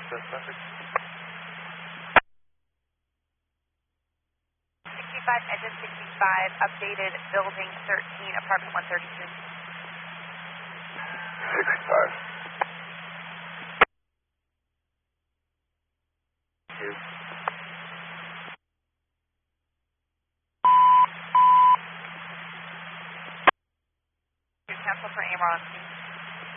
That's perfect. 65, engine 65, updated building 13, apartment 132. 65. 2. Cancel for Ameron.